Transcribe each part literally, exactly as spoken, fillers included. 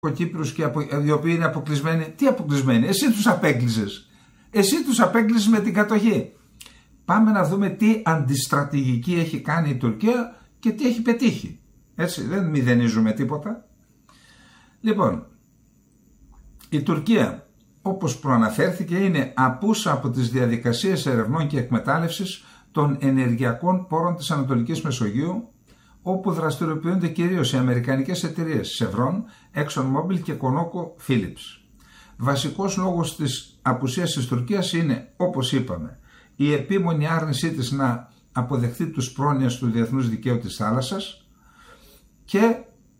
Κύπρους και οι οποίοι είναι αποκλεισμένοι. Τι αποκλεισμένοι? Εσύ τους απέκλεισες. Εσύ τους απέκλεισες με την κατοχή. Πάμε να δούμε τι αντιστρατηγική έχει κάνει η Τουρκία και τι έχει πετύχει. Έτσι, δεν μηδενίζουμε τίποτα. Λοιπόν, η Τουρκία, όπως προαναφέρθηκε, είναι απούσα από τις διαδικασίες ερευνών και εκμετάλλευσης των ενεργειακών πόρων της Ανατολικής Μεσογείου, όπου δραστηριοποιούνται κυρίως οι αμερικανικές εταιρείες Chevron, ExxonMobil και ConocoPhillips. Βασικός λόγος της απουσίας της Τουρκίας είναι, όπως είπαμε, η επίμονη άρνησή της να αποδεχτεί τους πρόνοιες του διεθνούς δικαίου της θάλασσας και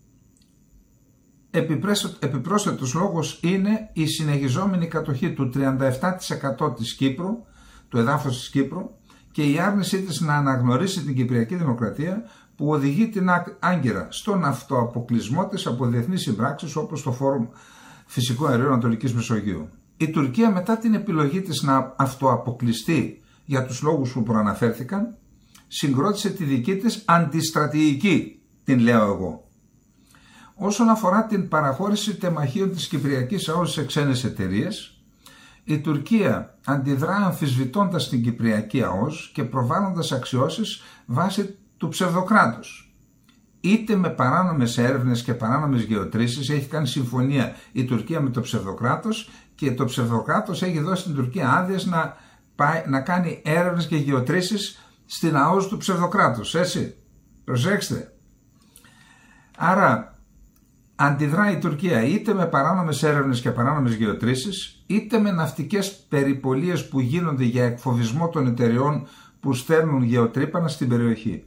επιπρόσθετος λόγος είναι η συνεχιζόμενη κατοχή του τριάντα επτά τοις εκατό της Κύπρου, του εδάφους της Κύπρου, και η άρνησή της να αναγνωρίσει την Κυπριακή Δημοκρατία, που οδηγεί την Άγκυρα στον αυτοαποκλεισμό της από διεθνείς συμπράξεις όπως το Φόρουμ Φυσικού Αερίου Ανατολικής Μεσογείου. Η Τουρκία, μετά την επιλογή της να αυτοαποκλειστεί για τους λόγους που προαναφέρθηκαν, συγκρότησε τη δική της αντιστρατηγική, την λέω εγώ. Όσον αφορά την παραχώρηση τεμαχίων της Κυπριακής ΑΟΣ σε ξένες εταιρείες, η Τουρκία αντιδρά αμφισβητώντας την Κυπριακή ΑΟΣ και προβάλλοντας αξιώσεις βάσει του ψευδοκράτους. Είτε με παράνομες έρευνες και παράνομες γεωτρήσεις έχει κάνει συμφωνία η Τουρκία με το ψευδοκράτος και το ψευδοκράτος έχει δώσει στην Τουρκία άδειες να, πάει, να κάνει έρευνες και γεωτρήσεις στην ΑΟΣ του ψευδοκράτους. Έτσι, προσέξτε. Άρα αντιδρά η Τουρκία είτε με παράνομες έρευνες και παράνομες γεωτρήσεις, είτε με ναυτικές περιπολίες που γίνονται για εκφοβισμό των εταιριών που στέλνουν γεωτρύπανα στην περιοχή.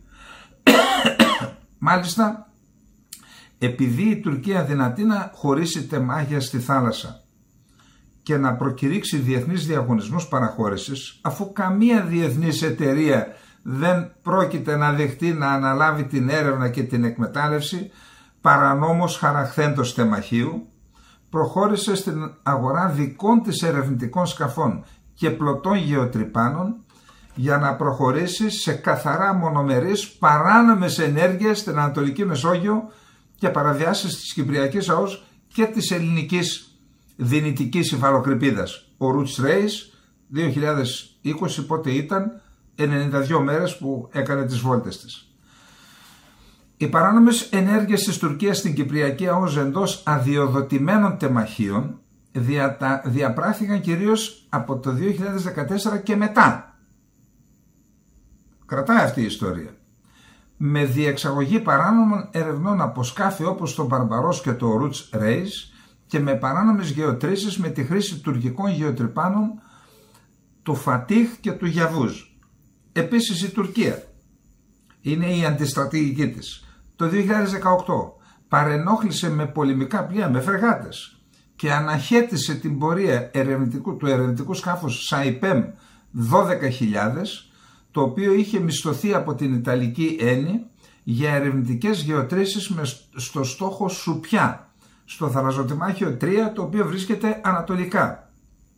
Μάλιστα, επειδή η Τουρκία δυνατεί να χωρίσει τεμάχια στη θάλασσα και να προκηρύξει διεθνείς διαγωνισμούς παραχώρησης, αφού καμία διεθνής εταιρεία δεν πρόκειται να δεχτεί να αναλάβει την έρευνα και την εκμετάλλευση παρανόμως χαραχθέντος τεμαχίου, προχώρησε στην αγορά δικών της ερευνητικών σκαφών και πλωτών γεωτρυπάνων για να προχωρήσει σε καθαρά μονομερείς παράνομες ενέργειες στην Ανατολική Μεσόγειο και παραβιάσεις της Κυπριακής ΑΟΣ και της ελληνικής δυνητικής υφαλοκρηπίδας. Ο Roots Race δύο χιλιάδες είκοσι, πότε ήταν, ενενήντα δύο μέρες που έκανε τις βόλτες της. Οι παράνομες ενέργειες της Τουρκίας στην Κυπριακή ΑΟΣ εντός αδειοδοτημένων τεμαχίων δια, διαπράχθηκαν κυρίως από το δύο χιλιάδες δεκατέσσερα και μετά. Κρατάει αυτή η ιστορία. Με διεξαγωγή παράνομων ερευνών από σκάφη όπως το Μπαρμπαρός και το Roots Race και με παράνομες γεωτρήσεις με τη χρήση τουρκικών γεωτρυπάνων του Φατίχ και του Γιαβούζ. Επίσης η Τουρκία, είναι η αντιστρατηγική της, το δύο χιλιάδες δεκαοκτώ παρενόχλησε με πολεμικά πλοία, με φρεγάτες, και αναχέτησε την πορεία ερευνητικού, του ερευνητικού σκάφους Σαϊπέμ δώδεκα χιλιάδες, το οποίο είχε μισθωθεί από την Ιταλική Ένη για ερευνητικές γεωτρήσεις με στο στόχο Σουπιά, στο θαλασσοτεμάχιο τρία, το οποίο βρίσκεται ανατολικά.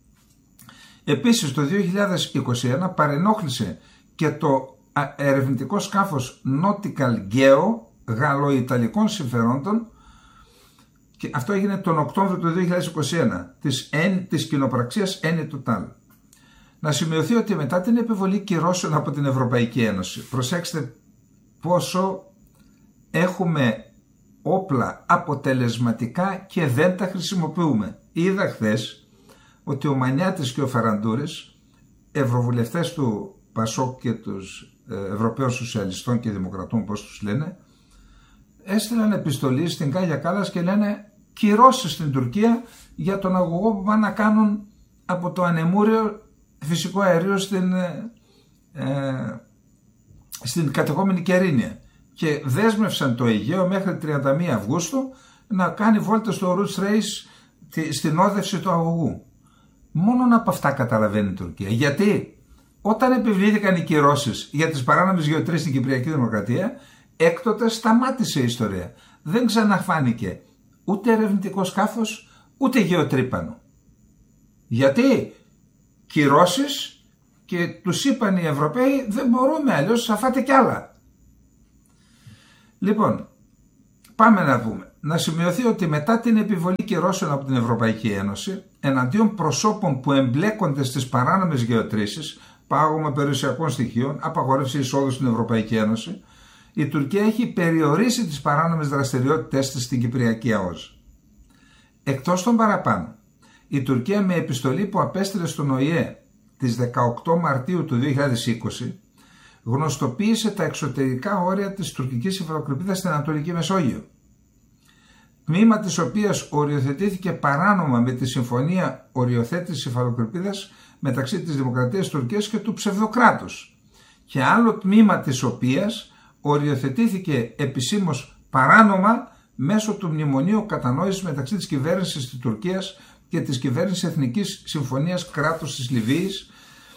Επίσης το δύο χιλιάδες είκοσι ένα παρενόχλησε και το ερευνητικό σκάφος Nautical Geo γαλλοϊταλικών συμφερόντων, και αυτό έγινε τον Οκτώβριο του δύο χιλιάδες είκοσι ένα της, της κοινοπραξίας Eni Total. Να σημειωθεί ότι μετά την επιβολή κυρώσεων από την Ευρωπαϊκή Ένωση, προσέξτε πόσο έχουμε όπλα αποτελεσματικά και δεν τα χρησιμοποιούμε. Είδα χθες ότι ο Μανιάτης και ο Φαραντούρης, ευρωβουλευτές του Πασόκ και τους Ευρωπαίων Σοσιαλιστών και Δημοκρατών, πώς τους λένε, έστειλαν επιστολή στην Κάγια Κάλλας και λένε κυρώσεις στην Τουρκία για τον αγωγό που πάνε να κάνουν από το ανεμούριο φυσικό αερίο στην, ε, στην κατεχόμενη Κερίνια, και δέσμευσαν το Αιγαίο μέχρι τριάντα μία Αυγούστου να κάνει βόλτες στο Roots Race στην όδευση του αγωγού. Μόνον από αυτά καταλαβαίνει η Τουρκία. Γιατί όταν επιβλήθηκαν οι κυρώσεις για τις παράνομες γεωτρήσεις στην Κυπριακή Δημοκρατία, έκτοτε σταμάτησε η ιστορία. Δεν ξαναφάνηκε ούτε ερευνητικό σκάφος ούτε γεωτρύπανο. Γιατί κυρώσεις, και τους είπαν οι Ευρωπαίοι δεν μπορούμε, αλλιώς θα φάτε κι άλλα. Λοιπόν, πάμε να πούμε. να σημειωθεί ότι μετά την επιβολή κυρώσεων από την Ευρωπαϊκή Ένωση εναντίον προσώπων που εμπλέκονται στις παράνομες γεωτρήσεις, πάγωμα περιουσιακών στοιχείων, απαγόρευση εισόδου στην Ευρωπαϊκή Ένωση, η Τουρκία έχει περιορίσει τις παράνομες δραστηριότητες της στην Κυπριακή ΑΟΣ. Εκτός των παραπάνω, η Τουρκία με επιστολή που απέστειλε στον Ο Η Ε της δεκαοκτώ Μαρτίου του δύο χιλιάδες είκοσι γνωστοποίησε τα εξωτερικά όρια της τουρκικής υφαλοκρηπίδας στην Ανατολική Μεσόγειο, τμήμα της οποίας οριοθετήθηκε παράνομα με τη Συμφωνία Οριοθέτησης Υφαλοκρηπίδας μεταξύ της Δημοκρατίας Τουρκίας και του ψευδοκράτους, και άλλο τμήμα της οποίας οριοθετήθηκε επισήμως παράνομα μέσω του Μνημονίου Κατανόησης μεταξύ της κυβέρνησης της Τουρκίας και της κυβέρνησης Εθνικής Συμφωνίας Κράτους της Λιβύης,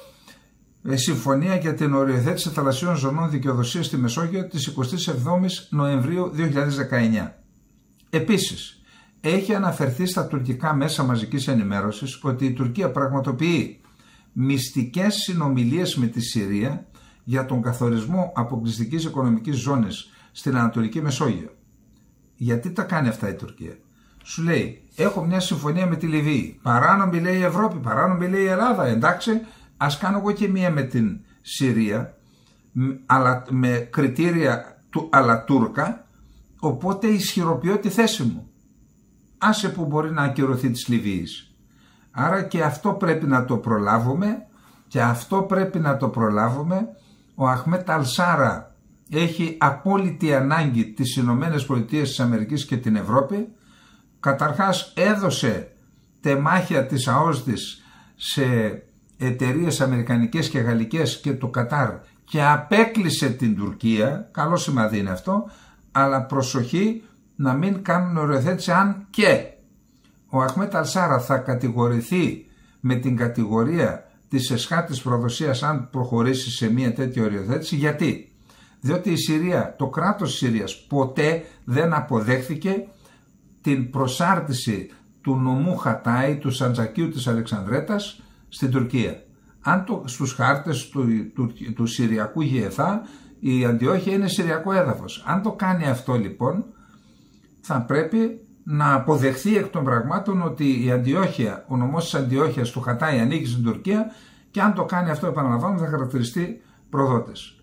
Συμφωνία για την Οριοθέτηση Θαλασσίων Ζωνών Δικαιοδοσίας στη Μεσόγειο της εικοστής εβδόμης Νοεμβρίου δύο χιλιάδες δεκαεννιά. Επίσης, έχει αναφερθεί στα τουρκικά μέσα μαζικής ενημέρωσης ότι η Τουρκία πραγματοποιεί μυστικές συνομιλίες με τη Συρία για τον καθορισμό αποκλειστικής οικονομικής ζώνης στην Ανατολική Μεσόγειο. Γιατί τα κάνει αυτά η Τουρκία? Σου λέει, έχω μια συμφωνία με τη Λιβύη, παράνομη λέει η Ευρώπη, παράνομη λέει η Ελλάδα, εντάξει, ας κάνω εγώ και μία με την Συρία, αλλά με κριτήρια του αλλά Τούρκα, οπότε ισχυροποιώ τη θέση μου. Άσε που μπορεί να ακυρωθεί της Λιβύης. Άρα και αυτό πρέπει να το προλάβουμε και αυτό πρέπει να το προλάβουμε. Ο Αχμέτ Αλσάρα έχει απόλυτη ανάγκη τις Ηνωμένες Πολιτείες της Αμερικής και την Ευρώπη. Καταρχάς έδωσε τεμάχια της ΑΟΣ της σε εταιρείες αμερικανικές και γαλλικές και το Κατάρ και απέκλεισε την Τουρκία. Καλό σημάδι είναι αυτό, αλλά προσοχή να μην κάνουν οριοθέτηση αν και ο Αχμέτ Αλσάρα θα κατηγορηθεί με την κατηγορία της εσχάτης προδοσίας αν προχωρήσει σε μια τέτοια οριοθέτηση. Γιατί? Διότι η Συρία, το κράτος της Συρίας ποτέ δεν αποδέχθηκε την προσάρτηση του νομού Χατάη, του Σαντζακίου της Αλεξανδρέτας στην Τουρκία. Αν το, στους χάρτες του, του, του, του Συριακού Γεεθά η Αντιόχεια είναι Συριακό έδαφος. Αν το κάνει αυτό λοιπόν θα πρέπει να αποδεχθεί εκ των πραγμάτων ότι η Αντιόχεια, ο νομός της Αντιόχειας του Χατάη ανήκει στην Τουρκία, και αν το κάνει αυτό, επαναλαμβάνω, θα χαρακτηριστεί προδότης.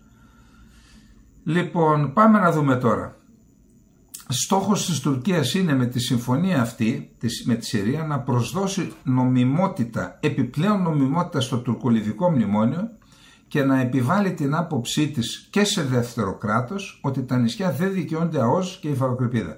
Λοιπόν, πάμε να δούμε τώρα. Στόχος της Τουρκίας είναι με τη συμφωνία αυτή με τη Συρία να προσδώσει νομιμότητα, επιπλέον νομιμότητα στο τουρκολιβικό μνημόνιο και να επιβάλλει την άποψή της και σε δεύτερο κράτος ότι τα νησιά δεν δικαιούνται ΑΟΣ και υφαλοκρηπίδα.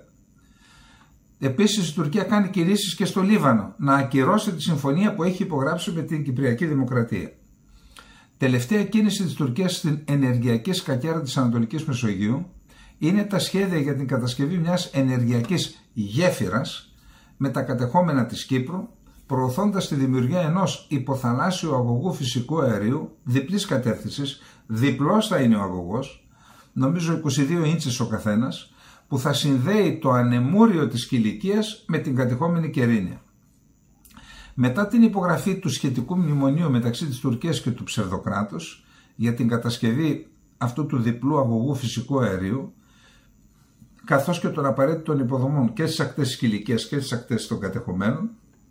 Επίσης η Τουρκία κάνει κηρύσσεις και στο Λίβανο να ακυρώσει τη συμφωνία που έχει υπογράψει με την Κυπριακή Δημοκρατία. Τελευταία κίνηση της Τουρκίας στην ενεργειακή σκακέρα της Ανατολικής Μεσογείου είναι τα σχέδια για την κατασκευή μιας ενεργειακής γέφυρας με τα κατεχόμενα της Κύπρου, προωθώντας τη δημιουργία ενός υποθαλάσσιου αγωγού φυσικού αερίου διπλής κατεύθυνσης, διπλός θα είναι ο αγωγός, νομίζω είκοσι δύο ίντσες ο καθένας, που θα συνδέει το ανεμούριο της Κιλικίας με την κατεχόμενη Κερίνια. Μετά την υπογραφή του σχετικού μνημονίου μεταξύ της Τουρκίας και του ψευδοκράτους για την κατασκευή αυτού του διπλού αγωγού φυσικού αερίου, καθώς και των απαραίτητων υποδομών και στις ακτές της Κιλικίας και στις ακτές των κατεχομένων,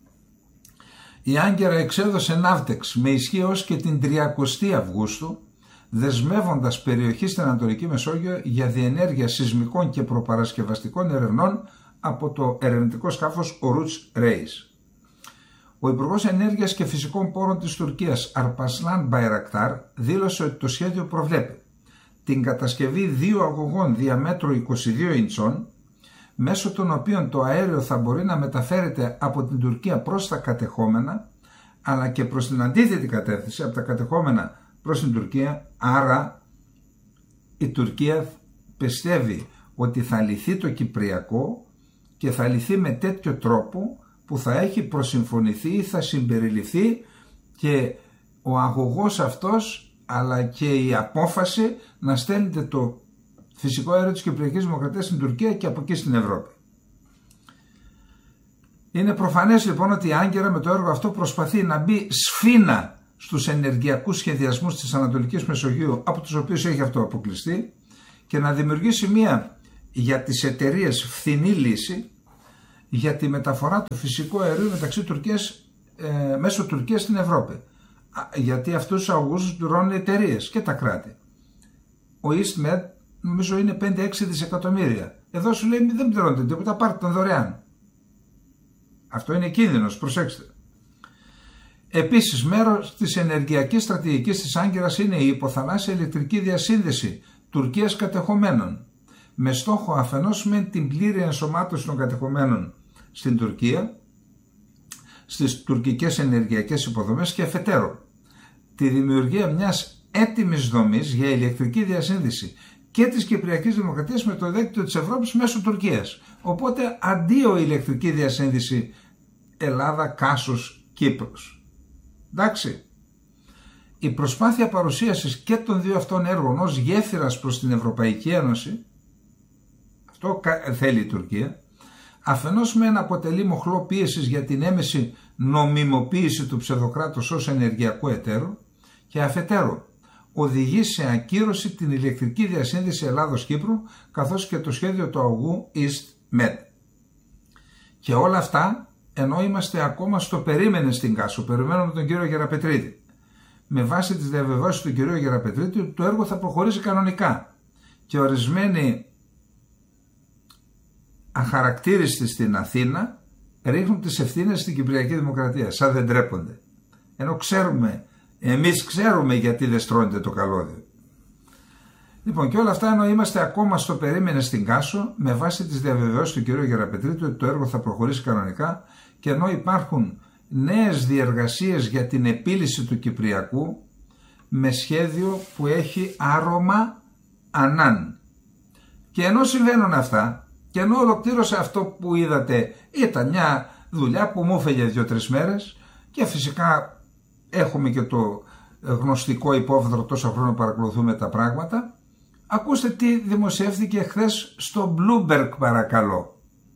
η Άγκυρα εξέδωσε ναύτεξ με ισχύ ως και την τριακοστή Αυγούστου, δεσμεύοντας περιοχή στην Ανατολική Μεσόγειο για διενέργεια σεισμικών και προπαρασκευαστικών ερευνών από το ερευνητικό σκάφος Oruç Reis. Ο Υπουργός Ενέργειας και Φυσικών Πόρων της Τουρκίας, Αρπασλάν Μπαϊρακτάρ, δήλωσε ότι το σχέδιο προβλέπει την κατασκευή δύο αγωγών διαμέτρου είκοσι δύο ιντσών, μέσω των οποίων το αέριο θα μπορεί να μεταφέρεται από την Τουρκία προς τα κατεχόμενα, αλλά και προς την αντίθετη κατεύθυνση, από τα κατεχόμενα προς την Τουρκία. Άρα η Τουρκία πιστεύει ότι θα λυθεί το Κυπριακό και θα λυθεί με τέτοιο τρόπο που θα έχει προσυμφωνηθεί, θα συμπεριληφθεί και ο αγωγός αυτός, αλλά και η απόφαση να στέλνεται το φυσικό αέριο της Κυπριακής Δημοκρατίας στην Τουρκία και από εκεί στην Ευρώπη. Είναι προφανές λοιπόν ότι η Άγκυρα με το έργο αυτό προσπαθεί να μπει σφήνα στους ενεργειακούς σχεδιασμούς της Ανατολικής Μεσογείου, από τους οποίους έχει αυτό αποκλειστεί, και να δημιουργήσει μια για τις εταιρείες φθηνή λύση για τη μεταφορά του φυσικού αερίου μεταξύ Τουρκίας, ε, μέσω Τουρκίας στην Ευρώπη. Γιατί αυτούς τους αγωγούς τους πληρώνουν οι εταιρείες και τα κράτη. Ο EastMed νομίζω είναι πέντε έξι δισεκατομμύρια. Εδώ σου λέει δεν πληρώνετε τίποτα, πάρτε τον δωρεάν. Αυτό είναι κίνδυνος, προσέξτε. Επίσης, μέρος της ενεργειακής στρατηγικής της Άγκυρας είναι η υποθαλάσσια ηλεκτρική διασύνδεση Τουρκίας κατεχομένων, με στόχο αφενός με την πλήρη ενσωμάτωση των κατεχομένων στην Τουρκία, στις τουρκικές ενεργειακές υποδομές, και αφετέρου τη δημιουργία μιας έτοιμης δομής για ηλεκτρική διασύνδεση και της Κυπριακής Δημοκρατίας με το δίκτυο της Ευρώπης μέσω Τουρκίας. Οπότε αντίο ηλεκτρική διασύνδεση Ελλάδα, Κάσος, Κύπρος. Εντάξει. Η προσπάθεια παρουσίασης και των δύο αυτών έργων ως γέφυρας προς την Ευρωπαϊκή Ένωση, αυτό θέλει η Τουρκία, αφενός μεν αποτελεί μοχλό πίεσης για την έμεση νομιμοποίηση του ψευδοκράτους ως ενεργειακού εταίρου, και αφετέρου οδηγεί σε ακύρωση την ηλεκτρική διασύνδεση Ελλάδος-Κύπρου καθώς και το σχέδιο του αγωγού EastMed. Και όλα αυτά ενώ είμαστε ακόμα στο περίμενε στην Κάσο, περιμένουμε τον κύριο Γεραπετρίτη. Με βάση τις διαβεβαιώσεις του κυρίου Γεραπετρίτη, το έργο θα προχωρήσει κανονικά και ορισμένοι αχαρακτήριστοι στην Αθήνα ρίχνουν τις ευθύνες στην Κυπριακή Δημοκρατία, σαν δεν τρέπονται. Ενώ ξέρουμε, εμείς ξέρουμε γιατί δεν στρώνεται το καλώδιο. Λοιπόν, και όλα αυτά ενώ είμαστε ακόμα στο περίμενε στην Κάσο, με βάση τις διαβεβαιώσεις του κυρίου Γεραπετρίτη ότι το έργο θα προχωρήσει κανονικά, και ενώ υπάρχουν νέες διεργασίες για την επίλυση του Κυπριακού με σχέδιο που έχει άρωμα Ανάν. Και ενώ συμβαίνουν αυτά, και ενώ ολοκλήρωσε αυτό που είδατε, ήταν μια δουλειά που μου έφεγε δύο-τρεις μέρες, και φυσικά έχουμε και το γνωστικό υπόβαθρο, τόσα χρόνια παρακολουθούμε τα πράγματα. Ακούστε τι δημοσιεύθηκε χθες στο Bloomberg, παρακαλώ.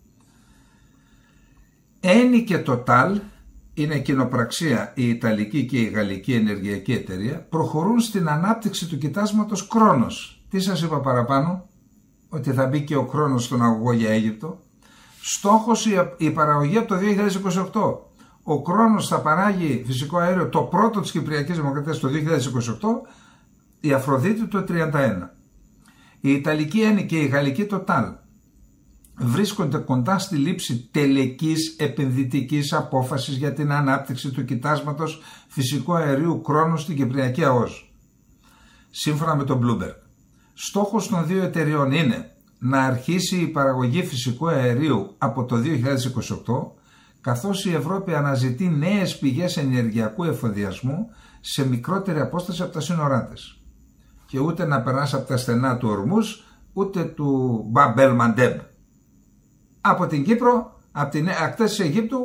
Eni και Total, είναι κοινοπραξία η Ιταλική και η Γαλλική ενεργειακή εταιρεία, προχωρούν στην ανάπτυξη του κοιτάσματος Κρόνος. Τι σας είπα παραπάνω? Ότι θα μπει και ο Κρόνος στον αγωγό για Αίγυπτο. Στόχος η παραγωγή από το δύο χιλιάδες είκοσι οκτώ. Ο Κρόνος θα παράγει φυσικό αέριο, το πρώτο της Κυπριακής Δημοκρατίας, το δύο χιλιάδες είκοσι οκτώ, η Αφροδίτη το τριάντα ένα. Η Ιταλική Eni και η Γαλλική Total βρίσκονται κοντά στη λήψη τελικής επενδυτικής απόφασης για την ανάπτυξη του κοιτάσματος φυσικού αερίου Κρόνος στην Κυπριακή ΑΟΣ. Σύμφωνα με τον Bloomberg, στόχος των δύο εταιριών είναι να αρχίσει η παραγωγή φυσικού αερίου από το δύο χιλιάδες είκοσι οκτώ, καθώς η Ευρώπη αναζητεί νέες πηγές ενεργειακού εφοδιασμού σε μικρότερη απόσταση από τα σύνορά της. Και ούτε να περάσει από τα στενά του Ορμούς, ούτε του Μπαμπέλ Μαντέμ. Από την Κύπρο, από την ακτές της Αιγύπτου,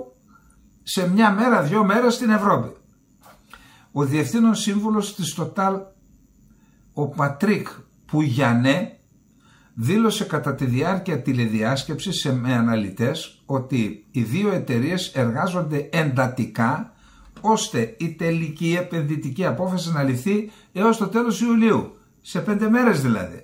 σε μια μέρα, δυο μέρες στην Ευρώπη. Ο διευθύνων σύμβουλος της Total, ο Πατρίκ Πουγιανέ, δήλωσε κατά τη διάρκεια τηλεδιάσκεψης με αναλυτές ότι οι δύο εταιρείες εργάζονται εντατικά ώστε η τελική επενδυτική απόφαση να ληφθεί έως το τέλος Ιουλίου, σε πέντε μέρες δηλαδή.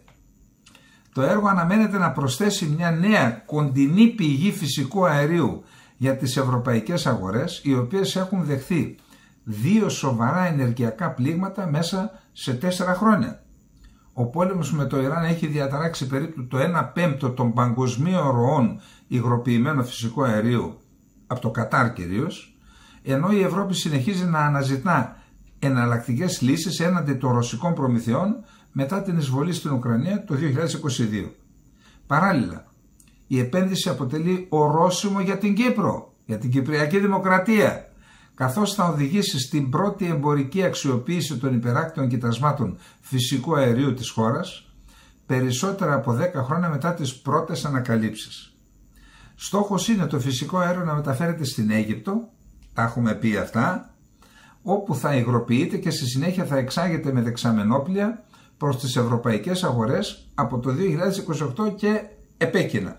Το έργο αναμένεται να προσθέσει μια νέα κοντινή πηγή φυσικού αερίου για τις ευρωπαϊκές αγορές, οι οποίες έχουν δεχθεί δύο σοβαρά ενεργειακά πλήγματα μέσα σε τέσσερα χρόνια. Ο πόλεμος με το Ιράν έχει διαταράξει περίπου το ένα πέμπτο των παγκοσμίων ροών υγροποιημένου φυσικού αερίου, από το Κατάρ κυρίως, ενώ η Ευρώπη συνεχίζει να αναζητά εναλλακτικές λύσεις έναντι των ρωσικών προμηθειών μετά την εισβολή στην Ουκρανία το δύο χιλιάδες είκοσι δύο. Παράλληλα, η επένδυση αποτελεί ορόσημο για την Κύπρο, για την Κυπριακή Δημοκρατία, καθώς θα οδηγήσει στην πρώτη εμπορική αξιοποίηση των υπεράκτιων κοιτασμάτων φυσικού αερίου της χώρας, περισσότερα από δέκα χρόνια μετά τις πρώτες ανακαλύψεις. Στόχος είναι το φυσικό αέριο να μεταφέρεται στην Αίγυπτο, τα έχουμε πει αυτά, όπου θα υγροποιείται και στη συνέχεια θα εξάγεται με δεξαμενόπλια προς τις ευρωπαϊκές αγορές από το δύο χιλιάδες είκοσι οκτώ και επέκεινα.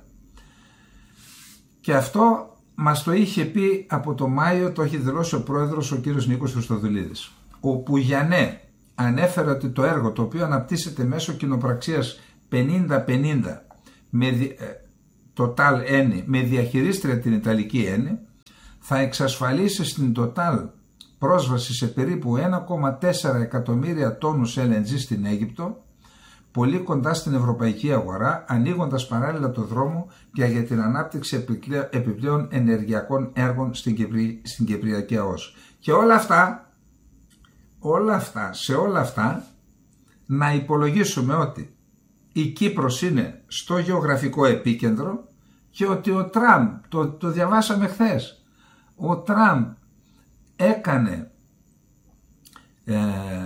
Και αυτό μας το είχε πει από το Μάιο, το έχει δηλώσει ο πρόεδρος, ο κύριος Νίκος Χριστοδουλίδης. Ο Πουγιανέ ανέφερε ότι το έργο, το οποίο αναπτύσσεται μέσω κοινοπραξίας πενήντα πενήντα με, Total Eni, με διαχειρίστρια την Ιταλική Eni, θα εξασφαλίσει στην Total πρόσβαση σε περίπου ένα κόμμα τέσσερα εκατομμύρια τόνους ελ εν τζι στην Αίγυπτο, πολύ κοντά στην ευρωπαϊκή αγορά, ανοίγοντας παράλληλα το δρόμο και για την ανάπτυξη επιπλέον ενεργειακών έργων στην, Κυπρι... στην Κυπριακή ΑΟΣ. Και όλα αυτά, όλα αυτά, σε όλα αυτά, να υπολογίσουμε ότι η Κύπρος είναι στο γεωγραφικό επίκεντρο και ότι ο Τραμπ, το, το διαβάσαμε χθες, ο Τραμπ έκανε ε,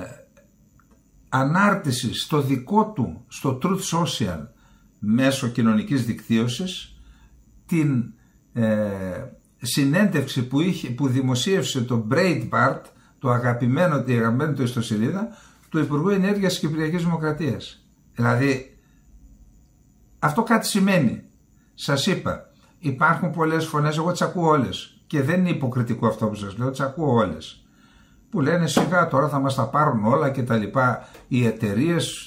ανάρτηση στο δικό του, στο Truth Social, μέσω κοινωνικής δικτύωσης, την ε, συνέντευξη που, είχε, που δημοσίευσε το Breitbart, το αγαπημένο, τη αγαπημένη του ιστοσελίδα, του Υπουργού Ενέργειας της Κυπριακής Δημοκρατίας. Δηλαδή, αυτό κάτι σημαίνει. Σας είπα, υπάρχουν πολλές φωνές, εγώ τις ακούω όλες. Και δεν είναι υποκριτικό αυτό που σας λέω, τις ακούω όλες. Που λένε σιγά τώρα θα μας τα πάρουν όλα και τα λοιπά. Οι εταιρείες,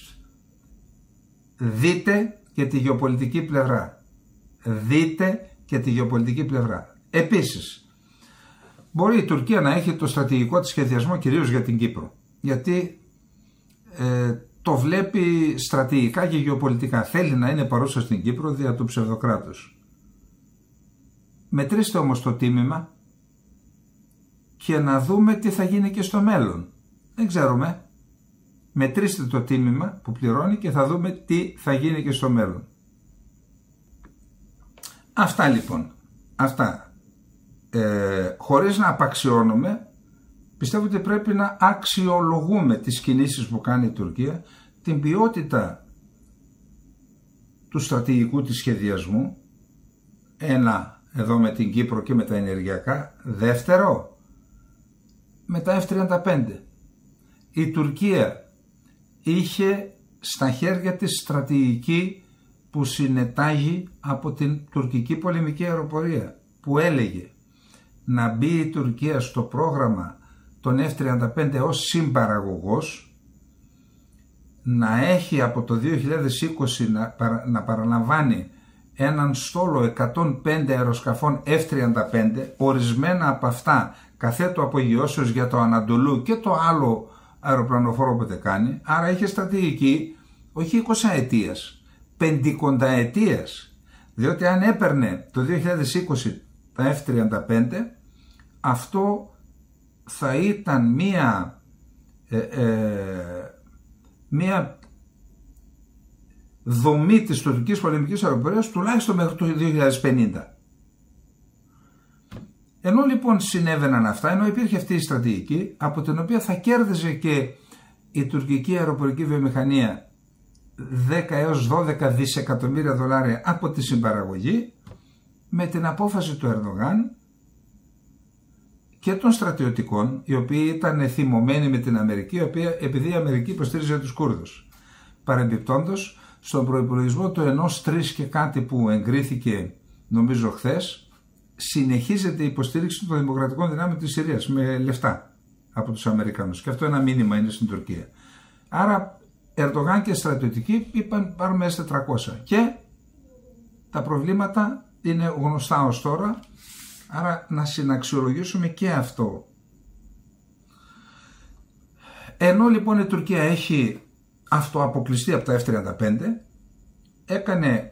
δείτε και τη γεωπολιτική πλευρά. Δείτε και τη γεωπολιτική πλευρά. Επίσης, μπορεί η Τουρκία να έχει το στρατηγικό της σχεδιασμό κυρίως για την Κύπρο. Γιατί ε, το βλέπει στρατηγικά και γεωπολιτικά. Θέλει να είναι παρούσα στην Κύπρο δια του ψευδοκράτους. Μετρήστε όμως το τίμημα και να δούμε τι θα γίνει και στο μέλλον. Δεν ξέρουμε. Μετρήστε το τίμημα που πληρώνει και θα δούμε τι θα γίνει και στο μέλλον. Αυτά λοιπόν. Αυτά. Ε, χωρίς να απαξιώνουμε, πιστεύω ότι πρέπει να αξιολογούμε τις κινήσεις που κάνει η Τουρκία, την ποιότητα του στρατηγικού της σχεδιασμού, ένα εδώ με την Κύπρο και με τα ενεργειακά, δεύτερο με τα εφ τριάντα πέντε. Η Τουρκία είχε στα χέρια της στρατηγική που συνετάγει από την τουρκική πολεμική αεροπορία, που έλεγε να μπει η Τουρκία στο πρόγραμμα των εφ τριάντα πέντε ως συμπαραγωγός, να έχει από το δύο χιλιάδες είκοσι να, παρα, να παραλαμβάνει έναν στόλο εκατόν πέντε αεροσκαφών εφ τριάντα πέντε, ορισμένα από αυτά καθέτου απογειώσεως για το Ανατολού και το άλλο αεροπλανοφόρο που δεν κάνει. Άρα είχε στρατηγική όχι εικοσαετίας, πεντηκονταετίας, διότι αν έπαιρνε το δύο χιλιάδες είκοσι τα εφ τριάντα πέντε, αυτό θα ήταν μία ε, ε, μία δομή της τουρκικής πολεμικής αεροπορίας τουλάχιστον μέχρι το δύο χιλιάδες πενήντα. Ενώ λοιπόν συνέβαιναν αυτά, ενώ υπήρχε αυτή η στρατηγική από την οποία θα κέρδιζε και η τουρκική αεροπορική βιομηχανία δέκα έως δώδεκα δισεκατομμύρια δολάρια από τη συμπαραγωγή, με την απόφαση του Ερντογάν και των στρατιωτικών, οι οποίοι ήταν θυμωμένοι με την Αμερική, η οποία, επειδή η Αμερική υποστήριζε τους Κούρδους. Παρεμπιπτόντως, στον προϋπολογισμό του ενός τρεις και κάτι που εγκρίθηκε νομίζω χθες, συνεχίζεται η υποστήριξη των δημοκρατικών δυνάμεων της Συρίας με λεφτά από τους Αμερικανούς. Και αυτό ένα μήνυμα είναι στην Τουρκία. Άρα Ερντογάν και στρατιωτικοί είπαν πάρουμε ες τετρακόσια και τα προβλήματα είναι γνωστά ως τώρα, άρα να συναξιολογήσουμε και αυτό. Ενώ λοιπόν η Τουρκία έχει αυτοαποκλειστεί από τα εφ τριάντα πέντε, έκανε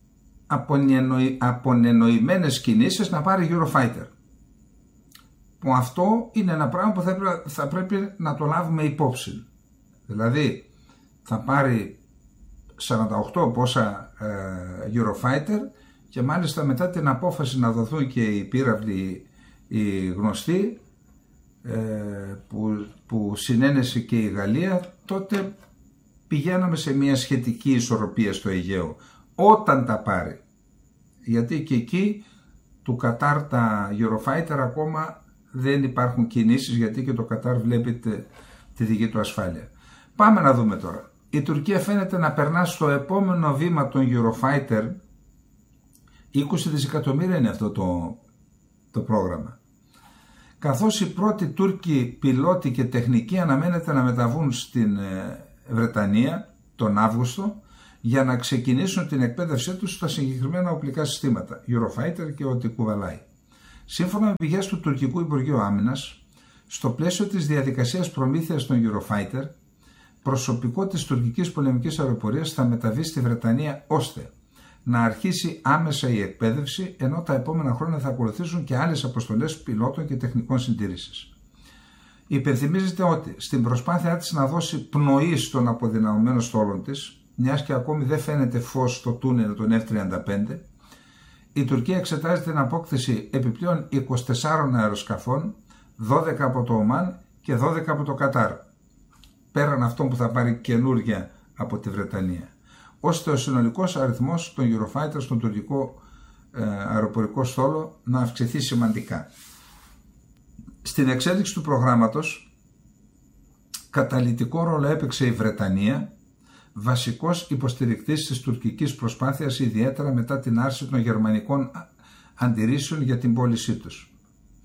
απονενοημένες κινήσεις να πάρει Eurofighter, που αυτό είναι ένα πράγμα που θα πρέπει, θα πρέπει να το λάβουμε υπόψη. Δηλαδή θα πάρει σαράντα οκτώ πόσα ε, Eurofighter, και μάλιστα μετά την απόφαση να δοθούν και οι πύραυλοι οι γνωστοί ε, που, που συνένεσε και η Γαλλία, τότε πηγαίναμε σε μια σχετική ισορροπία στο Αιγαίο όταν τα πάρει, γιατί και εκεί του Κατάρ τα Eurofighter ακόμα δεν υπάρχουν κινήσεις, γιατί και το Κατάρ βλέπετε τη δική του ασφάλεια. Πάμε να δούμε τώρα. Η Τουρκία φαίνεται να περνά στο επόμενο βήμα των Eurofighter. είκοσι δισεκατομμύρια είναι αυτό το, το πρόγραμμα. Καθώς οι πρώτοι Τούρκοι πιλότοι και τεχνικοί αναμένεται να μεταβούν στην Βρετανία τον Αύγουστο, για να ξεκινήσουν την εκπαίδευσή τους στα συγκεκριμένα οπλικά συστήματα, Eurofighter και ό,τι κουβαλάει. Σύμφωνα με πηγές του τουρκικού Υπουργείου Άμυνας, στο πλαίσιο της διαδικασίας προμήθειας των Eurofighter, προσωπικό της τουρκικής πολεμικής αεροπορίας θα μεταβεί στη Βρετανία ώστε να αρχίσει άμεσα η εκπαίδευση, ενώ τα επόμενα χρόνια θα ακολουθήσουν και άλλες αποστολές πιλότων και τεχνικών συντήρησης. Υπενθυμίζεται ότι στην προσπάθειά της να δώσει πνοή στον αποδυναμωμένο στόλο της, μιας και ακόμη δεν φαίνεται φως στο τούνελ των εφ τριάντα πέντε, η Τουρκία εξετάζει την απόκτηση επιπλέον είκοσι τεσσάρων αεροσκαφών, δώδεκα από το Ομάν και δώδεκα από το Κατάρ, πέραν αυτών που θα πάρει καινούργια από τη Βρετανία, ώστε ο συνολικός αριθμός των Eurofighter στον τουρκικό ε, αεροπορικό στόλο να αυξηθεί σημαντικά. Στην εξέλιξη του προγράμματος, καταλυτικό ρόλο έπαιξε η Βρετανία, βασικός υποστηρικτής της τουρκικής προσπάθειας, ιδιαίτερα μετά την άρση των γερμανικών αντιρρήσεων για την πώλησή τους.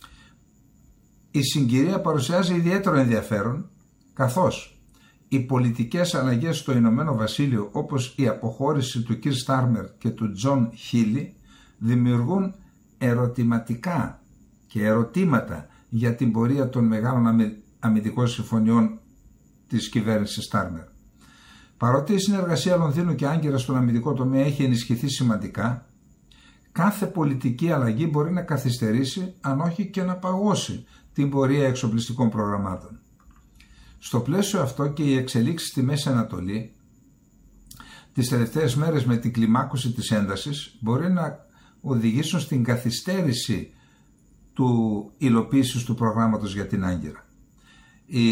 Η συγκυρία παρουσιάζει ιδιαίτερο ενδιαφέρον, καθώς οι πολιτικές αλλαγές στο Ηνωμένο Βασίλειο, όπως η αποχώρηση του Κιρ Στάρμερ και του Τζον Χίλι, δημιουργούν ερωτηματικά και ερωτήματα για την πορεία των μεγάλων αμυντικών συμφωνιών της κυβέρνησης Στάρμερ. Παρότι η συνεργασία Λονδίνου και Άγκυρας στον αμυντικό τομέα έχει ενισχυθεί σημαντικά, κάθε πολιτική αλλαγή μπορεί να καθυστερήσει, αν όχι και να παγώσει, την πορεία εξοπλιστικών προγραμμάτων. Στο πλαίσιο αυτό και οι εξελίξεις στη Μέση Ανατολή, τις τελευταίες μέρες με την κλιμάκωση της έντασης, μπορεί να οδηγήσουν στην καθυστέρηση του υλοποίησης του προγράμματος για την Άγκυρα. Η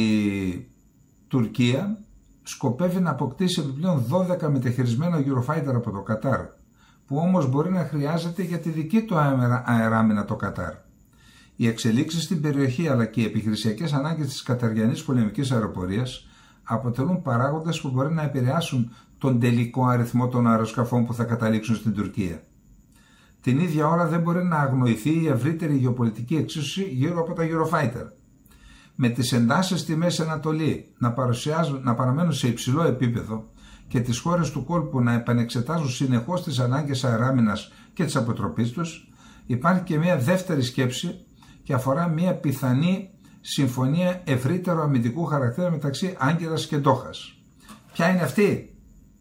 Τουρκία σκοπεύει να αποκτήσει επιπλέον δώδεκα μεταχειρισμένα Eurofighter από το Κατάρ, που όμως μπορεί να χρειάζεται για τη δική του αεράμινα το Κατάρ. Οι εξελίξεις στην περιοχή αλλά και οι επιχειρησιακές ανάγκες της καταριανής πολεμικής αεροπορίας αποτελούν παράγοντες που μπορεί να επηρεάσουν τον τελικό αριθμό των αεροσκαφών που θα καταλήξουν στην Τουρκία. Την ίδια ώρα δεν μπορεί να αγνοηθεί η ευρύτερη γεωπολιτική εξίσωση γύρω από τα Eurofighter. Με τις εντάσεις στη Μέση Ανατολή να, παρουσιάζουν, να παραμένουν σε υψηλό επίπεδο και τις χώρες του κόλπου να επανεξετάζουν συνεχώς τις ανάγκες αεράμινας και της αποτροπής τους, υπάρχει και μια δεύτερη σκέψη και αφορά μια πιθανή συμφωνία ευρύτερου αμυντικού χαρακτήρα μεταξύ Άγκυρας και Ντόχας. Ποια είναι αυτή?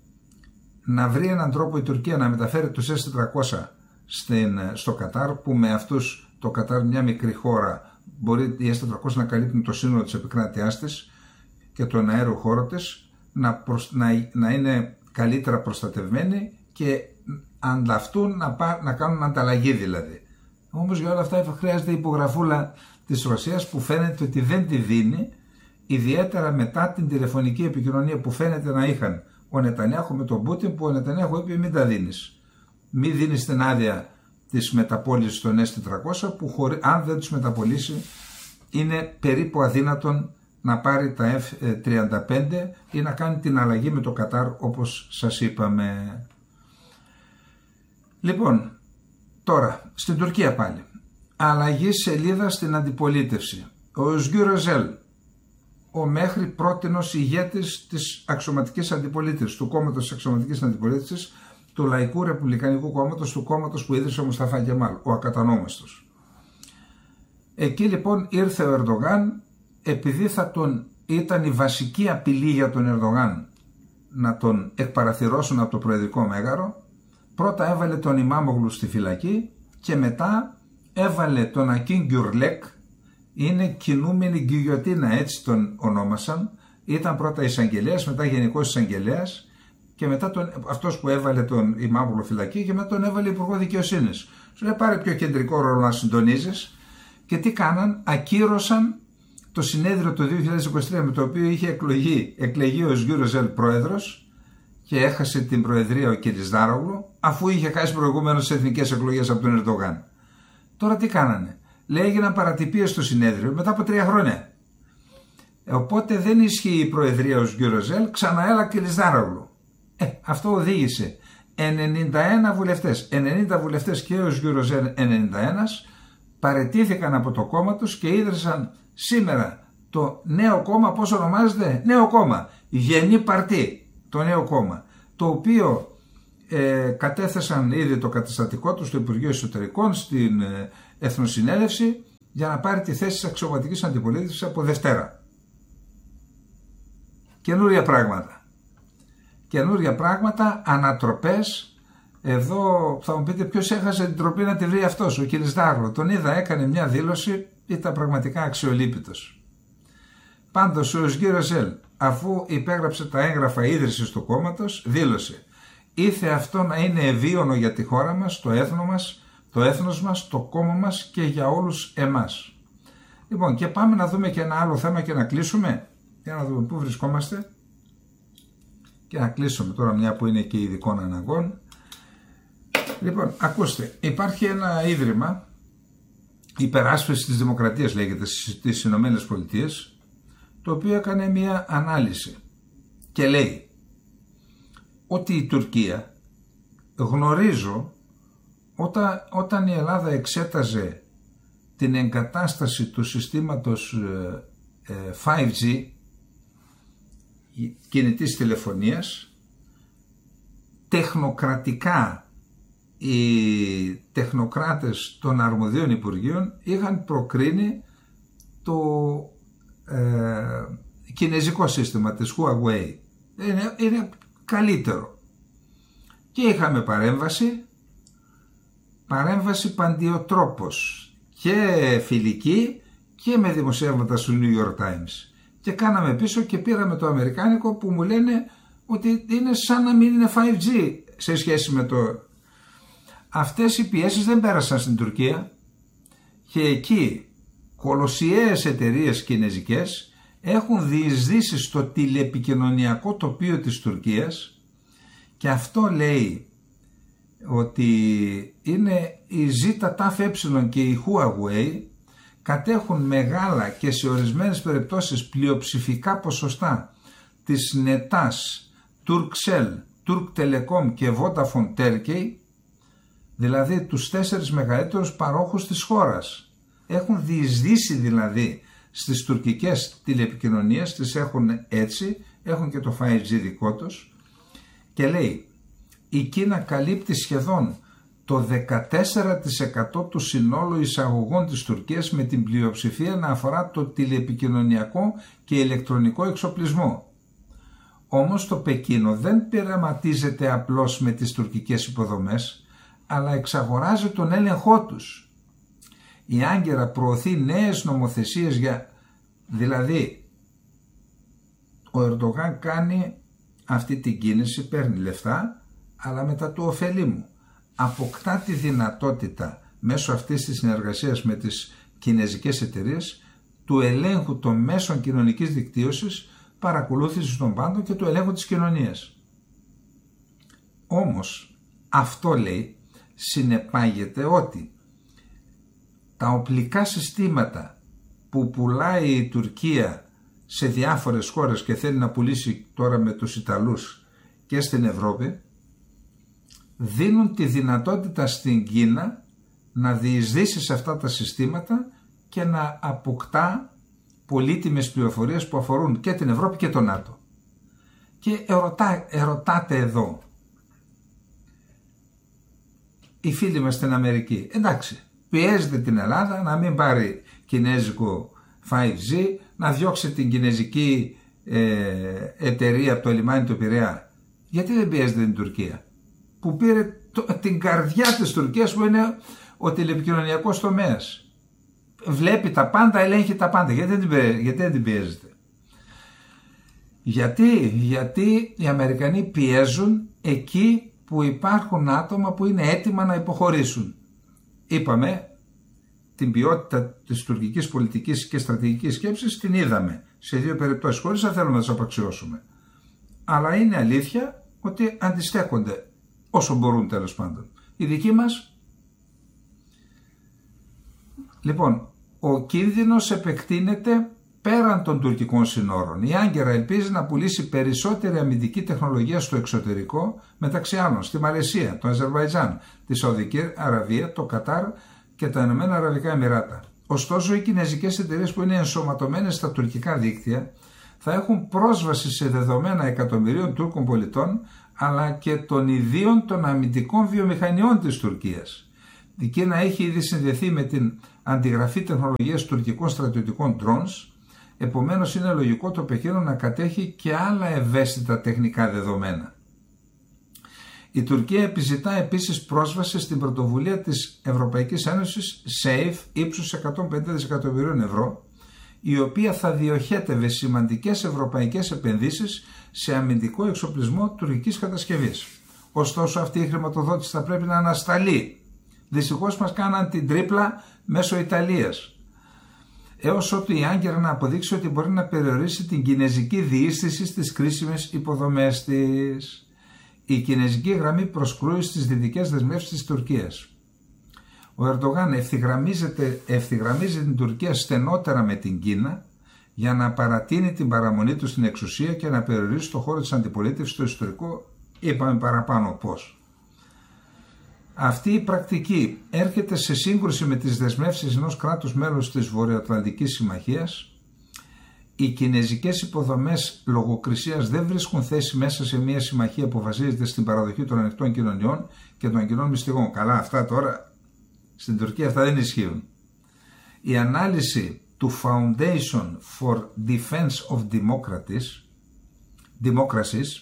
Να βρει έναν τρόπο η Τουρκία να μεταφέρει τους ες τετρακόσια στην, στο Κατάρ, που με αυτούς το Κατάρ, μια μικρή χώρα, μπορεί οι ες τετρακόσια να καλύπτουν το σύνολο της επικράτειάς της και τον αέριο χώρο της, να, προσ, να, να είναι καλύτερα προστατευμένοι και ανταυτούν να, πά, να κάνουν ανταλλαγή δηλαδή. Όμως για όλα αυτά χρειάζεται η υπογραφούλα της Ρωσίας, που φαίνεται ότι δεν τη δίνει, ιδιαίτερα μετά την τηλεφωνική επικοινωνία που φαίνεται να είχαν ο Νετανιάχου με τον Πούτιν, που ο Νετανιάχου είπε μην τα δίνεις. Μην δίνεις την άδεια της μεταπώλησης των ες τετρακόσια, που χωρί, αν δεν τους μεταπωλήσει είναι περίπου αδύνατον να πάρει τα εφ τριάντα πέντε ή να κάνει την αλλαγή με το Κατάρ, όπως σας είπαμε. Λοιπόν, τώρα στην Τουρκία πάλι. Αλλαγή σελίδα στην αντιπολίτευση. Ο Özgür Özel, ο μέχρι πρότινος ηγέτης της αξιωματικής αντιπολίτευσης, του κόμματος της αξιωματικής αντιπολίτευσης, του Λαϊκού Ρεπουμπλικανικού Κόμματος, του κόμματος που ίδρυσε ο Μουσταφά Κεμάλ, ο ακατανόμαστος. Εκεί λοιπόν ήρθε ο Ερντογάν, επειδή θα τον ήταν η βασική απειλή για τον Ερντογάν να τον εκπαραθυρώσουν από το προεδρικό μέγαρο. Πρώτα έβαλε τον Ιμάμογλου στη φυλακή και μετά έβαλε τον Ακίν Γκιουρλέκ, είναι κινούμενη γκυγιοτίνα, έτσι τον ονόμασαν. Ήταν πρώτα εισαγγελέας, μετά γενικός εισαγγελέας και μετά τον, αυτός που έβαλε τον Ιμάμογλου φυλακή και μετά τον έβαλε υπουργό δικαιοσύνης. Σου λέει πάρε πιο κεντρικό ρόλο να συντονίζεις. Και τι κάναν? Ακύρωσαν το συνέδριο του δύο χιλιάδες είκοσι τρία με το οποίο είχε εκλογεί, εκλεγεί ο Özgür Özel πρόεδρος και έχασε την προεδρία ο Κιλισδάρογλου, αφού είχε χάσει προηγουμένως τις εθνικές εκλογές από τον Ερντογάν. Τώρα τι κάνανε? Λέει έγιναν παρατυπίες στο συνέδριο μετά από τρία χρόνια. Οπότε δεν ισχύει η προεδρία ο Özgür Özel, ξαναέλα Κιλισδάρογλου. Ε, αυτό οδήγησε ενενήντα ένα βουλευτές, ενενήντα βουλευτές και ο Özgür Özel ενενήντα ένα, παραιτήθηκαν από το κόμμα τους και ίδρυσαν σήμερα το νέο κόμμα. Πώς ονομάζεται? Νέο κόμμα, Γενή Παρτί, το νέο κόμμα. το οποίο ε, κατέθεσαν ήδη το καταστατικό του στο Υπουργείο Εσωτερικών, στην ε, Εθνοσυνέλευση, για να πάρει τη θέση της αξιωματικής αντιπολίτευσης από Δευτέρα. Καινούρια πράγματα. Καινούρια πράγματα, ανατροπές. Εδώ θα μου πείτε ποιος έχασε την τροπή να τη βρει αυτός, ο κ. Δάργο. Τον είδα, έκανε μια δήλωση, ήταν πραγματικά αξιολύπητος. Πάντως ο Σγκί Ροζέλ, αφού υπέγραψε τα έγγραφα ίδρυσης του κόμματος, δήλωσε: «Ήθε αυτό να είναι ευίωνο για τη χώρα μας, το έθνο μας, το έθνος μας, το κόμμα μας και για όλους εμάς». Λοιπόν, και πάμε να δούμε και ένα άλλο θέμα και να κλείσουμε. Για να δούμε πού βρισκόμαστε και να κλείσουμε τώρα, μια που είναι και ειδικών αναγκών. Λοιπόν, ακούστε, υπάρχει ένα ίδρυμα υπεράσπισης της δημοκρατίας, λέγεται, στις Ηνωμένες Πολιτείες, το οποίο έκανε μια ανάλυση και λέει ότι η Τουρκία, γνωρίζω όταν, όταν η Ελλάδα εξέταζε την εγκατάσταση του συστήματος φάιβ τζι κινητής τηλεφωνίας, τεχνοκρατικά οι τεχνοκράτες των αρμοδίων υπουργείων είχαν προκρίνει το ε, κινέζικο σύστημα της Huawei. Είναι, είναι καλύτερο. Και είχαμε παρέμβαση, παρέμβαση παντιοτρόπος, και φιλική και με δημοσιεύματα στο New York Times. Και κάναμε πίσω και πήραμε το αμερικάνικο που μου λένε ότι είναι σαν να μην είναι φάιβ τζι σε σχέση με το... Αυτές οι πιέσεις δεν πέρασαν στην Τουρκία και εκεί κολοσιαίες εταιρείες κινέζικες έχουν διεισδύσει στο τηλεπικοινωνιακό τοπίο της Τουρκίας, και αυτό λέει ότι είναι η ζέι και η Huawei κατέχουν μεγάλα και σε ορισμένες περιπτώσεις πλειοψηφικά ποσοστά της Νετάς, Turkcell, Turk Telecom και Vodafone Turkey, δηλαδή τους τέσσερις μεγαλύτερους παρόχους της χώρας. Έχουν διεισδύσει δηλαδή στις τουρκικές τηλεπικοινωνίες, τις έχουν έτσι, έχουν και το φάιβ τζι δικό τους, και λέει η Κίνα καλύπτει σχεδόν το δεκατέσσερα τοις εκατό του συνόλου εισαγωγών της Τουρκίας, με την πλειοψηφία να αφορά το τηλεπικοινωνιακό και ηλεκτρονικό εξοπλισμό. Όμως το Πεκίνο δεν πειραματίζεται απλώς με τις τουρκικές υποδομές, αλλά εξαγοράζει τον έλεγχό τους. Η Άγκυρα προωθεί νέες νομοθεσίες για... Δηλαδή, ο Ερντογάν κάνει αυτή την κίνηση, παίρνει λεφτά, αλλά μετά του ωφελεί μου. Αποκτά τη δυνατότητα μέσω αυτής της συνεργασίας με τις κινέζικες εταιρείες του ελέγχου των μέσων κοινωνικής δικτύωσης, παρακολούθησης των πάντων και του ελέγχου της κοινωνίας. Όμως αυτό, λέει, συνεπάγεται ότι τα οπλικά συστήματα που πουλάει η Τουρκία σε διάφορες χώρες και θέλει να πουλήσει τώρα με τους Ιταλούς και στην Ευρώπη, δίνουν τη δυνατότητα στην Κίνα να διεισδύσει σε αυτά τα συστήματα και να αποκτά πολύτιμες πληροφορίες που αφορούν και την Ευρώπη και τον ΝΑΤΟ. Και ερωτά, ερωτάτε εδώ οι φίλοι μας στην Αμερική, εντάξει, πιέζεται την Ελλάδα να μην πάρει κινέζικο φάιβ τζι, να διώξει την κινέζικη ε, εταιρεία από το λιμάνι του Πειραιά. Γιατί δεν πιέζεται την Τουρκία, που πήρε το, την καρδιά της Τουρκίας, που είναι ο τηλεπικοινωνιακός τομέας. Βλέπει τα πάντα, ελέγχει τα πάντα. Γιατί δεν την, γιατί δεν την πιέζεται? Γιατί, γιατί οι Αμερικανοί πιέζουν εκεί που υπάρχουν άτομα που είναι έτοιμα να υποχωρήσουν. Είπαμε, την ποιότητα της τουρκικής πολιτικής και στρατηγικής σκέψης την είδαμε σε δύο περιπτώσεις, χωρίς να θέλουμε να τις απαξιώσουμε. Αλλά είναι αλήθεια ότι αντιστέκονται όσο μπορούν, τέλος πάντων. Οι δικοί μας. Λοιπόν, ο κίνδυνος επεκτείνεται πέραν των τουρκικών συνόρων. Η Άγκυρα ελπίζει να πουλήσει περισσότερη αμυντική τεχνολογία στο εξωτερικό, μεταξύ άλλων στη Μαλαισία, το Αζερβαϊτζάν, τη Σαουδική Αραβία, το Κατάρ και τα Ηνωμένα Αραβικά Εμιράτα. Ωστόσο, οι κινέζικες εταιρείες που είναι ενσωματωμένες στα τουρκικά δίκτυα θα έχουν πρόσβαση σε δεδομένα εκατομμυρίων Τούρκων πολιτών αλλά και των ιδίων των αμυντικών βιομηχανιών της Τουρκίας. Η Κίνα έχει ήδη συνδεθεί με την αντιγραφή τεχνολογίας τουρκικών στρατιωτικών drones, επομένως είναι λογικό το Πεκίνο να κατέχει και άλλα ευαίσθητα τεχνικά δεδομένα. Η Τουρκία επιζητά επίσης πρόσβαση στην πρωτοβουλία της Ευρωπαϊκής Ένωσης SAFE ύψους εκατόν πενήντα δισεκατομμυρίων ευρώ, η οποία θα διοχέτευε σημαντικές ευρωπαϊκές επενδύσεις σε αμυντικό εξοπλισμό τουρκικής κατασκευής. Ωστόσο, αυτή η χρηματοδότηση θα πρέπει να ανασταλεί. Δυστυχώς μας κάναν την τρίπλα μέσω Ιταλίας, έως ότου η Άγκυρα να αποδείξει ότι μπορεί να περιορίσει την κινέζικη διείσδυση στις κρίσιμες υποδομές της. Η κινέζικη γραμμή προσκρούει στις δυτικές δεσμεύσεις της Τουρκίας. Ο Ερντογάν ευθυγραμμίζει την Τουρκία στενότερα με την Κίνα για να παρατείνει την παραμονή του στην εξουσία και να περιορίσει το χώρο της αντιπολίτευσης στο ιστορικό. Είπαμε παραπάνω πώς. Αυτή η πρακτική έρχεται σε σύγκρουση με τις δεσμεύσεις ενός κράτους μέλους της Βορειοατλαντικής Συμμαχίας. Οι κινέζικες υποδομές λογοκρισίας δεν βρίσκουν θέση μέσα σε μια συμμαχία που βασίζεται στην παραδοχή των ανοιχτών κοινωνιών και των κοινών μυστικών. Καλά, αυτά τώρα στην Τουρκία αυτά δεν ισχύουν. Η ανάλυση του Foundation for Defense of Democracies,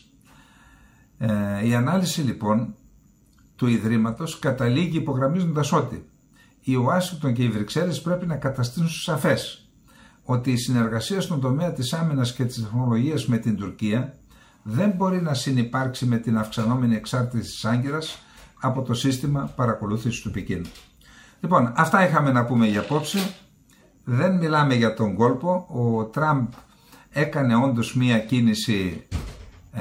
ε, η ανάλυση λοιπόν του Ιδρύματος καταλήγει υπογραμμίζοντας ότι η Ουάσιγκτον και οι Βρυξέλλες πρέπει να καταστήσουν σαφές ότι η συνεργασία στον τομέα της άμυνας και της τεχνολογίας με την Τουρκία δεν μπορεί να συνυπάρξει με την αυξανόμενη εξάρτηση της Άγκυρας από το σύστημα παρακολούθησης του Πεκίνου. Λοιπόν, αυτά είχαμε να πούμε για απόψε. Δεν μιλάμε για τον κόλπο. Ο Τραμπ έκανε όντως μία κίνηση ε,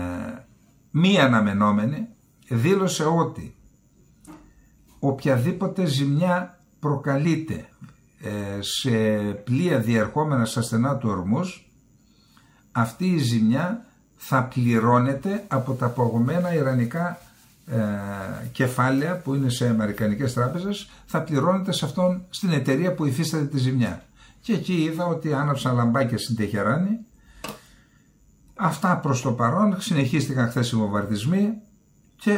μη αναμενόμενη. Δήλωσε ότι οποιαδήποτε ζημιά προκαλείται σε πλοία διερχόμενα στα στενά του Ορμούζ, αυτή η ζημιά θα πληρώνεται από τα παγωμένα ιρανικά ε, κεφάλαια που είναι σε αμερικανικές τράπεζες, θα πληρώνεται σε αυτόν, στην εταιρεία που υφίσταται τη ζημιά. Και εκεί είδα ότι άναψαν λαμπάκια στην Τεχεράνη. Αυτά προς το παρόν. Συνεχίστηκαν χθες οι βομβαρδισμοί και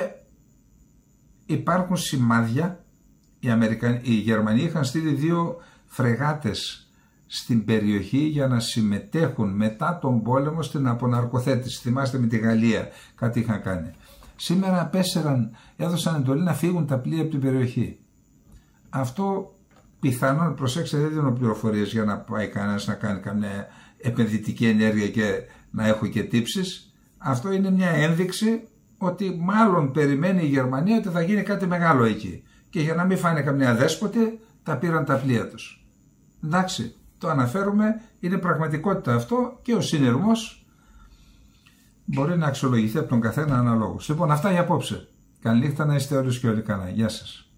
υπάρχουν σημάδια. Οι, Αμερικανοί, οι Γερμανοί είχαν στείλει δύο φρεγάτες στην περιοχή για να συμμετέχουν μετά τον πόλεμο στην αποναρκοθέτηση. Θυμάστε με τη Γαλλία κάτι είχαν κάνει. Σήμερα απέσαιραν, έδωσαν εντολή να φύγουν τα πλοία από την περιοχή. Αυτό πιθανόν, προσέξτε, δεν δίνω πληροφορίες για να πάει κανένας να κάνει καμιά επενδυτική ενέργεια και να έχω και τύψεις. Αυτό είναι μια ένδειξη ότι μάλλον περιμένει η Γερμανία ότι θα γίνει κάτι μεγάλο εκεί. Και για να μην φάνε καμιά δέσποτη, τα πήραν τα πλοία τους. Εντάξει, το αναφέρουμε, είναι πραγματικότητα αυτό και ο συνειρμός μπορεί να αξιολογηθεί από τον καθένα αναλόγως. Λοιπόν, αυτά για απόψε. Καλή νύχτα, να είστε όλους και όλοι καλά. Γεια σας.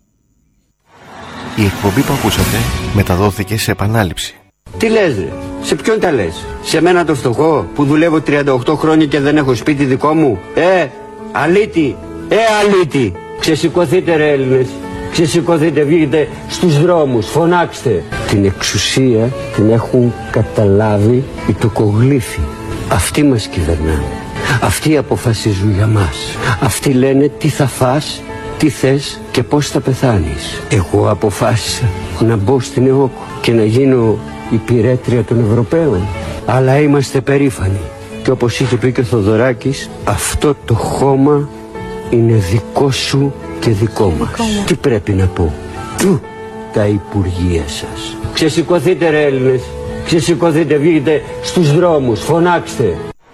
Η εκπομπή που ακούσατε μεταδόθηκε σε επανάληψη. Τι λες ρε, σε ποιον τα λες? Σε μένα το φτωχό που δουλεύω τριάντα οκτώ χρόνια και δεν έχω σπίτι δικό μου? Ε, αλήτη, ε αλήτη. Ξεσηκωθείτε ρε Έλληνες. Ξεσηκωθείτε, βγείτε στους δρόμους, φωνάξτε. Την εξουσία την έχουν καταλάβει οι τοκογλύφοι. Αυτοί μας κυβερνάνε. Αυτοί αποφασίζουν για μας. Αυτοί λένε τι θα φας, τι θες και πώς θα πεθάνεις. Εγώ αποφάσισα να μπω στην ΕΟΚ και να γίνω υπηρέτρια των Ευρωπαίων. Αλλά είμαστε περήφανοι. Και όπως είχε πει και ο Θοδωράκης, αυτό το χώμα είναι δικό σου και δικό μας. Τι πρέπει να πω? Του τα υπουργεία σας. Ξεσηκωθείτε ρε Έλληνες. Ξεσηκωθείτε, βγείτε στους δρόμους, φωνάξτε.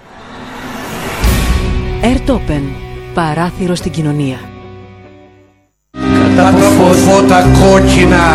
Ερτόπεν, παράθυρο στην κοινωνία. Κατά το φώτα κόκκινα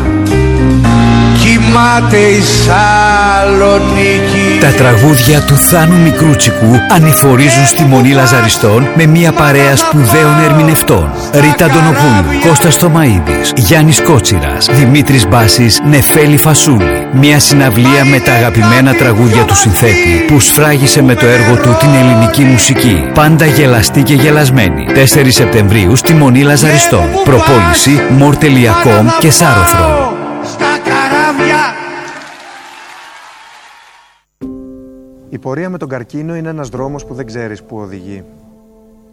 κοιμάται η Σαλονίκη. Τα τραγούδια του Θάνου Μικρούτσικου ανηφορίζουν στη Μονή Λαζαριστών με μια παρέα σπουδαίων ερμηνευτών. Ρίτα Αντωνοπούλου, Κώστας Θωμαΐδης, Γιάννης Κότσιρας, Δημήτρης Μπάσης, Νεφέλη Φασούλη. Μια συναυλία με τα αγαπημένα τραγούδια του συνθέτη που σφράγισε με το έργο του την ελληνική μουσική. Πάντα γελαστή και γελασμένη. τέσσερις Σεπτεμβρίου στη Μονή Λαζαριστών. Προπόληση more τελεία com και Σάρωθρο. Η πορεία με τον καρκίνο είναι ένας δρόμος που δεν ξέρεις που οδηγεί.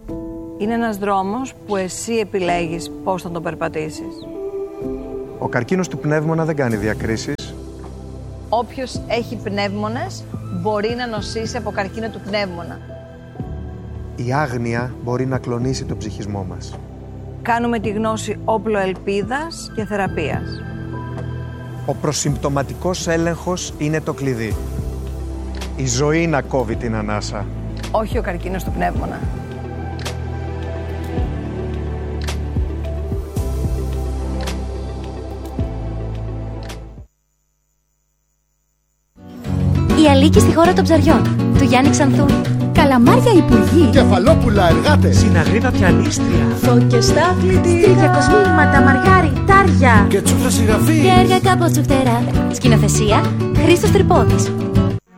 Είναι ένας δρόμος που εσύ επιλέγεις πώς θα τον περπατήσεις. Ο καρκίνος του πνεύμονα δεν κάνει διακρίσεις. Όποιος έχει πνεύμονες μπορεί να νοσήσει από καρκίνο του πνεύμονα. Η άγνοια μπορεί να κλονίσει τον ψυχισμό μας. Κάνουμε τη γνώση όπλο ελπίδας και θεραπείας. Ο προσυμπτωματικός έλεγχος είναι το κλειδί. Η ζωή να κόβει την ανάσα. Όχι ο καρκίνος του πνεύμονα. Η Αλίκη στη χώρα των ψαριών, του Γιάννη Ξανθούνη. Καλαμάρια υπουργοί. Κεφαλόπουλα εργάτε. Συναγρίδα πιανίστρια. Φώκες στα αθλητή. Στριγιακός μήνυματα, μαργάρι, τάρια. Και τσούφρα συγγραφή. Και έργα κάπως φτερά. Σκηνοθεσία Χρήστος Τρυπόδης.